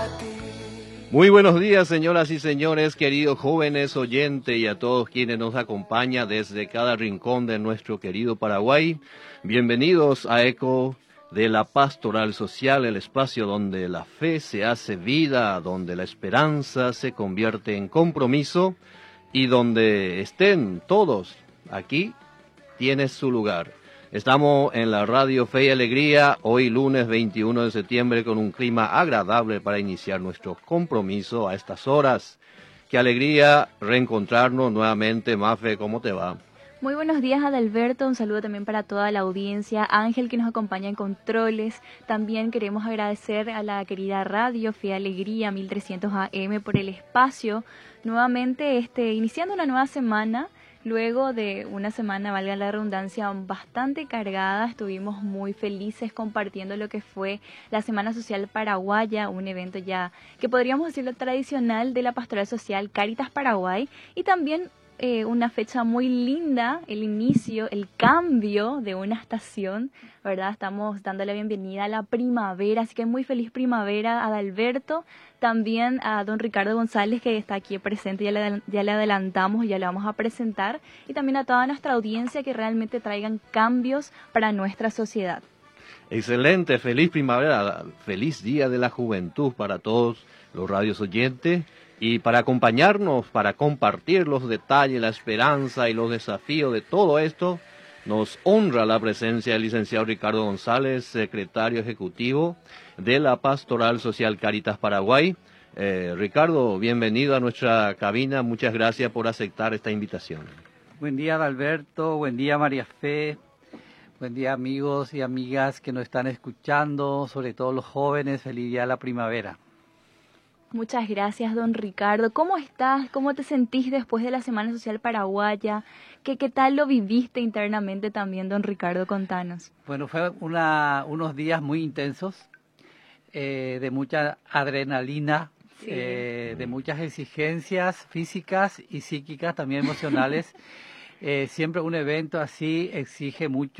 Muy buenos días, señoras y señores, queridos jóvenes oyentes y a todos quienes nos acompañan desde cada rincón de nuestro querido Paraguay. Bienvenidos a Eco de la Pastoral Social, el espacio donde la fe se hace vida, donde la esperanza se convierte en compromiso y donde estén todos aquí, tiene su lugar. Estamos en la Radio Fe y Alegría, hoy lunes 21 de septiembre, con un clima agradable para iniciar nuestro compromiso a estas horas. Qué alegría reencontrarnos nuevamente. Mafe, ¿cómo te va? Muy buenos días, Adalberto. Un saludo también para toda la audiencia. Ángel, que nos acompaña en controles. También queremos agradecer a la querida Radio Fe y Alegría 1300 AM por el espacio. Nuevamente, iniciando una nueva semana. Luego de una semana, valga la redundancia, bastante cargada, estuvimos muy felices compartiendo lo que fue la Semana Social Paraguaya, un evento ya que podríamos decirlo tradicional de la Pastoral Social Cáritas Paraguay, y también una fecha muy linda, el inicio, el cambio de una estación, ¿verdad? Estamos dando la bienvenida a la primavera, así que muy feliz primavera a Adalberto, también a don Ricardo González, que está aquí presente, ya le adelantamos, ya le vamos a presentar, y también a toda nuestra audiencia que realmente traigan cambios para nuestra sociedad. Excelente, feliz primavera, feliz Día de la Juventud para todos los radios oyentes. Y para acompañarnos, para compartir los detalles, la esperanza y los desafíos de todo esto, nos honra la presencia del licenciado Ricardo González, secretario ejecutivo de la Pastoral Social Cáritas Paraguay. Ricardo, bienvenido a nuestra cabina, muchas gracias por aceptar esta invitación. Buen día, Adalberto, buen día, María Fe, buen día, amigos y amigas que nos están escuchando, sobre todo los jóvenes, feliz día de la primavera. Muchas gracias, don Ricardo. ¿Cómo estás? ¿Cómo te sentís después de la Semana Social Paraguaya? ¿Qué tal lo viviste internamente también, don Ricardo? Contanos. Bueno, fue unos días muy intensos, de mucha adrenalina, sí. De muchas exigencias físicas y psíquicas, también emocionales. Siempre un evento así exige mucho.